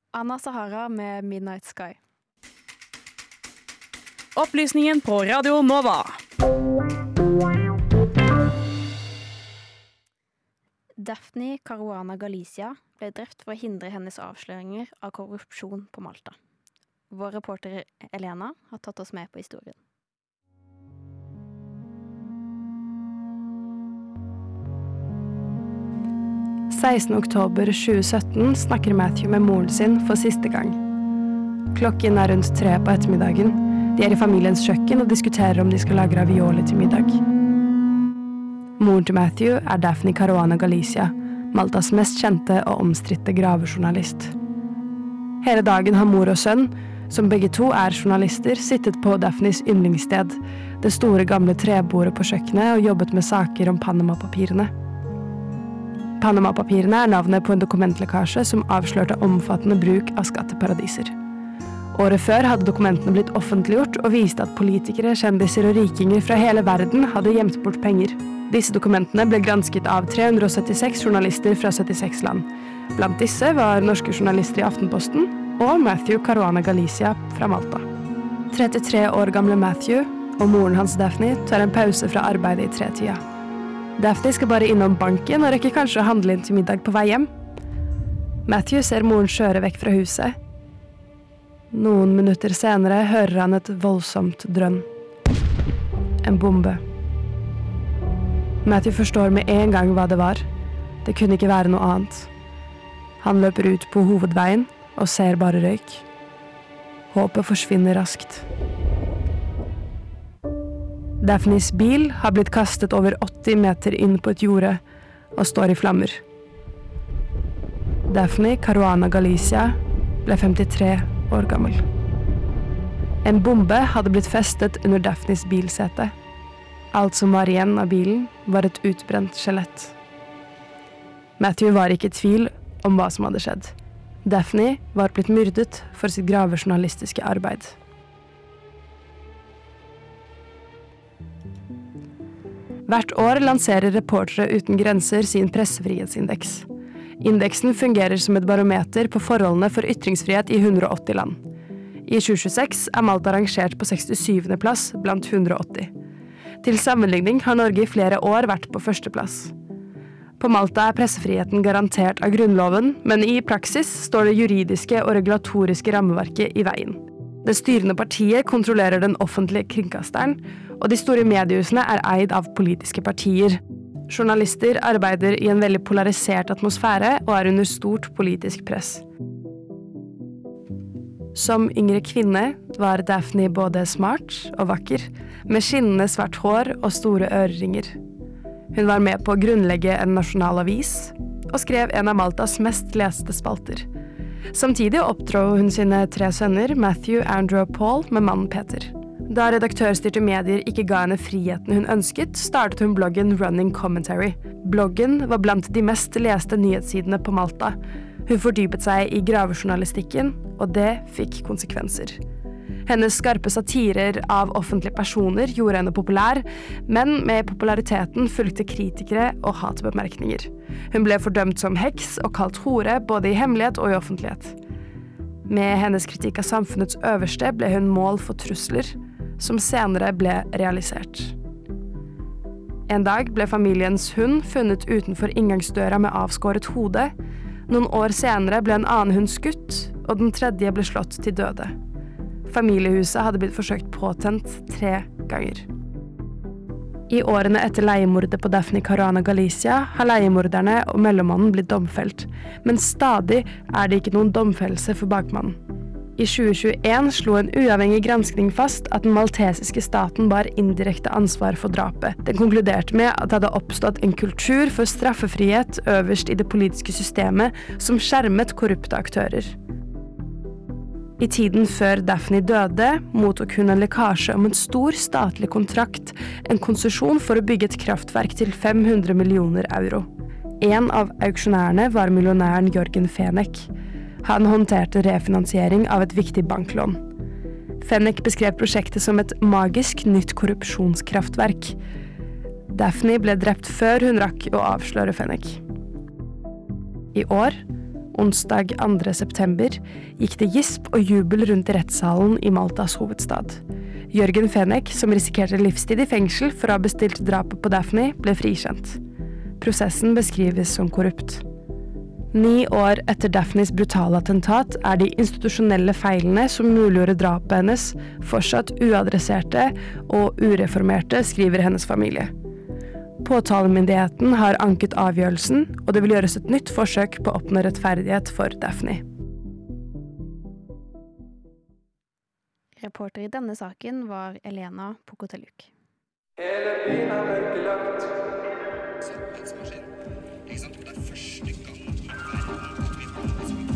Anna Sahara med Midnight Sky. Opplysningen på Radio Nova. Daphne Caruana Galizia ble drept for å hindre hennes avsløringer av korrupsjon på Malta. Vår reporter Elena har tatt oss med på historien. Oktober 2017 snakker Matthew med moren sin for siste gang. Klokken rundt 3 på ettermiddagen. De i familiens kjøkken og diskuterer om de skal lage ravioli til middag. Moren til Matthew Daphne Caruana Galizia, Maltas mest kjente og omstridte gravejournalist. Hele dagen har mor og sønn, som begge to journalister, sittet på Daphnes yndlingssted, det store gamle trebordet på kjøkkenet, og jobbet med saker om Panama-papirene. Panama-papirene navnet på en dokumentlekkasje som avslørte omfattende bruk av skatteparadiser. Året før hadde dokumentene blitt offentliggjort og viste at politikere, kjendiser og rikinger fra hele verden hadde gjemt bort penger. Disse dokumentene ble gransket av 376 journalister fra 76 land. Blant disse var norske journalister i Aftenposten og Matthew Caruana Galizia fra Malta. 33 år gamle Matthew og moren hans Daphne tar en pause fra arbeidet i 3-tida. Daphne skal bare innom banken og rekker kanskje å handle inn til middag på vei hjem. Matthew ser moren kjøre vekk fra huset. Noen minutter senere hører han et voldsomt drønn. En bombe. Matthew forstår med en gang hva det var. Det kunne ikke være noe annet. Han løper ut på hovedveien og ser bare røyk. Håpet forsvinner raskt. Daphnes bil har blitt kastet over 80 meter inn på et jorde og står i flammer. Daphne Caruana Galizia ble 53 år gammel. En bombe hadde blitt festet under Daphnes bilsete. Alt som var igjen av bilen var et utbrent skjelett. Matthew var ikke i tvil om hva som hadde skjedd. Daphne var blitt myrdet for sitt gravejournalistiske arbeid. Hvert år lanserer Reportere uten grenser sin pressefrihetsindeks. Indeksen fungerer som et barometer på forholdene for ytringsfrihet i 180 land. I 2026 Malta rangert på 67. plass blant 180. Til sammenligning har Norge i flere år vært på førsteplass. På Malta pressefriheten garantert av grunnloven, men i praksis står det juridiske og regulatoriske rammeverket i veien. Det styrende partiet kontrollerer den offentlige kringkasteren, og de store mediehusene eid av politiske partier. Journalister arbeider i en veldig polarisert atmosfære og under stort politisk press. Som yngre kvinne var Daphne både smart og vakker, med skinnende svart hår og store øreringer. Hun var med på å grunnlegge en nasjonal avis, og skrev en av Maltas mest leste spalter. Samtidig oppdro hun sine 3 sønner, Matthew, Andrew og Paul, med mannen Peter. Da redaktørstyrte medier ikke ga henne friheten hun ønsket, startet hun bloggen Running Commentary. Bloggen var blant de mest leste nyhetssidene på Malta. Hun fordypet seg i gravejournalistikken, og det fikk konsekvenser. Hennes skarpe satirer av offentlige personer gjorde henne populær, men med populariteten fulgte kritikere og hatbemerkninger. Hun ble fordømt som heks og kalt hore, både i hemmelighet og i offentlighet. Med hennes kritikk av samfunnets øverste ble hun mål for trusler, som senere ble realisert. En dag ble familiens hund funnet utenfor inngangsdøra med avskåret hode. Noen år senere ble en annen hund skutt, og den tredje ble slått til døde. Familiehuset hadde blitt forsøkt påtent 3 ganger. I årene etter leiemordet på Daphne Caruana Galizia har leiemorderne og mellommannen blitt domfelt, men stadig det ikke noen domfellelse for bakmannen. I 2021 slo en uavhengig granskning fast at den maltesiske staten bar indirekte ansvar for drapet. Den konkluderte med at det hadde oppstått en kultur for straffefrihet øverst i det politiske systemet som skjermet korrupte aktører. I tiden før Daphne døde, mottok hun en lekkasje om en stor statlig kontrakt, en konsesjon for å bygge et kraftverk til 500 millioner euro. En av auksjonærene var millionæren Jorgen Fenech. Han håndterte refinansiering av et viktig banklån. Fenech beskrev prosjektet som et magisk nytt korrupsjonskraftverk. Daphne ble drept før hun rakk å avsløre Fenech. I år, onsdag 2. september gikk det gisp og jubel rundt rettssalen i Maltas hovedstad. Jørgen Fenech, som risikerte livstid i fengsel for å ha bestilt drapet på Daphne, ble frikjent. Prosessen beskrives som korrupt. 9 år etter Daphnes brutale attentat er de institusjonelle feilene som muliggjorde drapet hennes fortsatt uadresserte og ureformerte, skriver hennes familie. Påtalemyndigheten har anket avgjørelsen, og det vil gjøres et nytt forsøk på å oppnå rettferdighet for Daphne. Reporter i denne saken var Elena Pokoteluk. Hele byen er mørkelagt. Ikke sant? Det er første gang